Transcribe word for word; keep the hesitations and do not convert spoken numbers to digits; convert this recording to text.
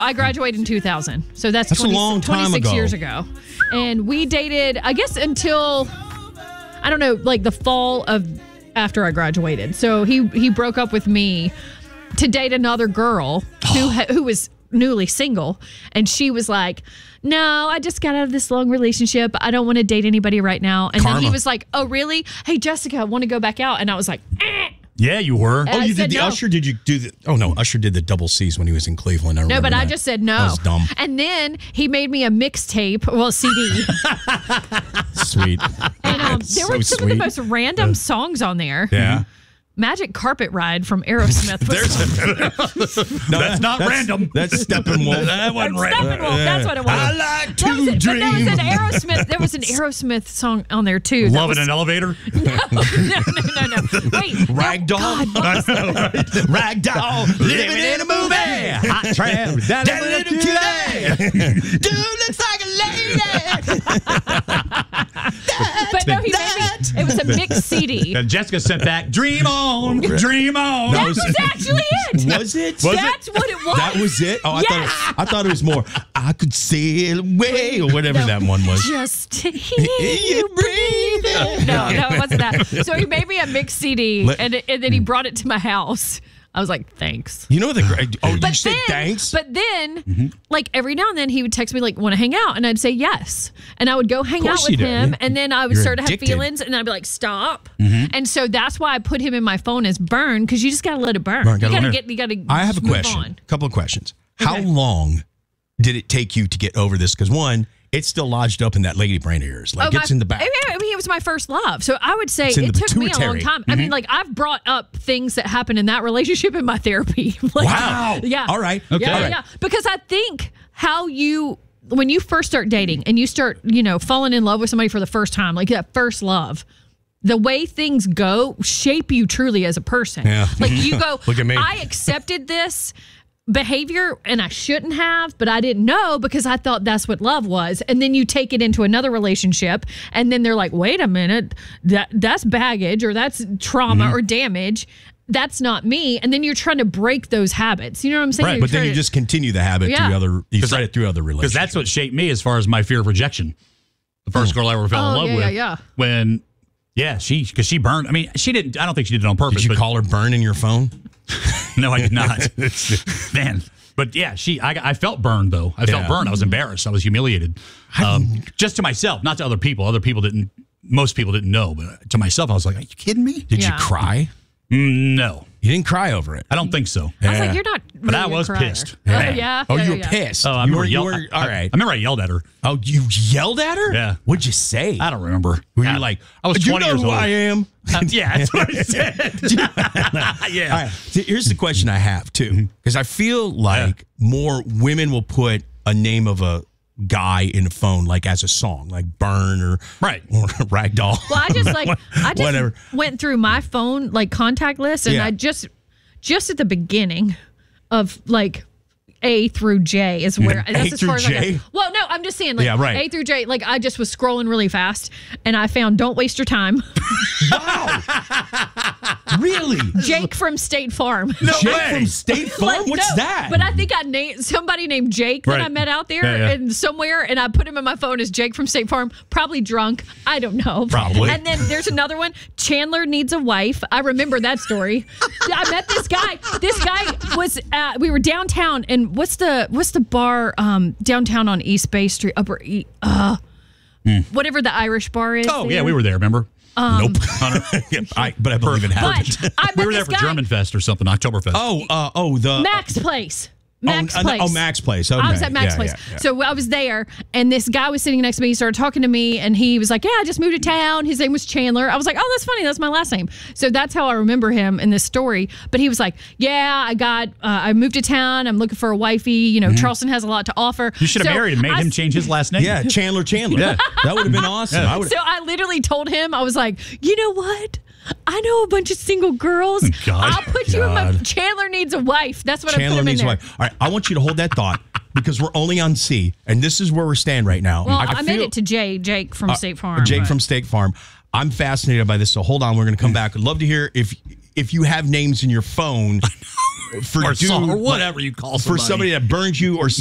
I graduated in two thousand. So that's, that's twenty, a long time twenty-six ago. years ago. And we dated, I guess, until, I don't know, like the fall of after I graduated. So he, he broke up with me to date another girl who who was newly single. And she was like, no, I just got out of this long relationship. I don't want to date anybody right now. And Karma. then he was like, oh, really? Hey, Jessica, I want to go back out. And I was like, eh. Yeah, you were. And Oh, I you said did the no. Usher? Did you do the? Oh no, Usher did the double C's when he was in Cleveland. I No, remember but I that. just said no. That was dumb. And then he made me a mixtape, well, a C D. Sweet. And um, there So were some sweet. of the most random songs on there. Yeah. Magic Carpet Ride from Aerosmith. Was There's no, That's not random. That's Steppenwolf. That wasn't Or random. Steppenwolf, that's what it was. I like to What was it? But dream. there was an Aerosmith. There was an Aerosmith song on there too. That Love was, in an elevator. no, no, no, no. Wait, Ragdoll. God, what was that? Ragdoll. Living in a movie. Hot trap. That little kitty. Dude looks like a lady. But no, he made me. It was a mixed C D. And Jessica sent back, dream on, dream on. That was actually it. Was it? Was That's what it was. That was it? Oh, I, Yes. thought it, I thought it was more, I could sail away, or whatever No. that one was. Just to hear you breathing. No, no, it wasn't that. So he made me a mixed C D, Let- and, and then he brought it to my house. I was like, thanks. You know the great. Oh, But you said then, thanks? But then, like every now and then, he would text me like, "Want to hang out?" And I'd say yes, and I would go hang out course with you do. him, and then I would You're start to have addicted. feelings, and I'd be like, "Stop!" And so that's why I put him in my phone as burn, because you just gotta let it burn. Burn, you gotta gotta let get, you gotta. I have a move question. on. A couple of questions. How Okay. long did it take you to get over this? Because one, it's still lodged up in that lady brain of yours. Like Oh, it's my- in the back. I mean, I mean, it was my first love. So I would say It's in it the took me a long pituitary. time. I mean, like, I've brought up things that happened in that relationship in my therapy. Like, Wow. Yeah. All right. Okay. Yeah, All right. yeah. Because I think how you, when you first start dating and you start, you know, falling in love with somebody for the first time, like that first love, the way things go shape you truly as a person. Yeah. Like you go, Look at me. I accepted this behavior and I shouldn't have, but I didn't know because I thought that's what love was. And then you take it into another relationship and then they're like, wait a minute, that that's baggage or that's trauma Mm-hmm. or damage. That's not me. And then you're trying to break those habits. You know what I'm saying? Right. You're But then trying you to- just continue the habit Yeah. through other, you spread I- it through other Because relationships. that's what shaped me as far as my fear of rejection. The first girl I ever fell in Oh, love yeah, with. yeah, yeah. When, yeah, she, because she burned. I mean, she didn't, I don't think she did it on purpose. Did you but call her burn in your phone? No, I did not. Man. But yeah, she, I, I felt burned though. I felt Yeah. burned. I was embarrassed. I was humiliated. Um, just to myself, not to other people. Other people didn't, most people didn't know. But to myself, I was like, are you kidding me? Did Yeah. you cry? Mm, no, You didn't cry over it. I don't think so. I was Yeah. like, you're not. But I really a was crier. pissed. Oh, Man. yeah. Oh, yeah, you were yeah. pissed. Oh, I you remember were, you yell- were, I- all I, right. I remember I yelled at her. Oh, you yelled at her? Yeah. What'd you say? I don't remember. Were Yeah. you like, I was do you twenty know years who old. I am? Uh, yeah, that's what I said. yeah. All right. So here's the question I have too, because I feel like more women will put a name of a guy in a phone like as a song, like Burn or Right. or Ragdoll. Well, I just like I just Whatever. went through my phone like contact list, and Yeah. I just just at the beginning of like A through J is where A that's as through far as I J? got. Well, no, I'm just saying like Yeah, right. A through J. Like I just was scrolling really fast, and I found "Don't Waste Your Time." Wow. Really? Jake from State Farm. No Jake way. from State Farm? Like, What's no, that? But I think I named somebody named Jake that Right. I met out there Yeah, yeah. and somewhere, and I put him in my phone as Jake from State Farm. Probably drunk. I don't know. Probably. And then there's another one. Chandler needs a wife. I remember that story. I met this guy. This guy was. Uh, we were downtown, and what's the what's the bar um, downtown on East Bay Street? Upper E. Uh, Whatever the Irish bar is. Oh, yeah, there. we were there, remember? Nope. Yeah, I, but I believe it happened. But I met We were there this for guy. German Fest or something, Oktoberfest. Oh, uh, oh, the Max Place. Max oh, uh, Place. Oh, Max Place. Okay. I was at Max Yeah, Place. yeah, yeah. So I was there, and this guy was sitting next to me. He started talking to me, and he was like, yeah, I just moved to town. His name was Chandler. I was like, oh, that's funny. That's my last name. So that's how I remember him in this story. But he was like, yeah, I got, uh, I moved to town. I'm looking for a wifey. You know, Charleston has a lot to offer. You should have So married and made I- him change his last name. Yeah, Chandler Chandler. Yeah. That would have been awesome. Yeah. I would. So I literally told him, I was like, you know what? I know a bunch of single girls. God. I'll put you in my, God. Chandler needs a wife. That's what I put Chandler him in needs a there. wife. All right, I want you to hold that thought because we're only on C, and this is where we stand right now. Well, I, made feel- it to Jay, Jake from uh, State Farm. Jake but- from State Farm. I'm fascinated by this, so hold on. We're going to come back. I'd love to hear if if you have names in your phone for or, dude, song, or whatever you call for somebody. somebody that burns you or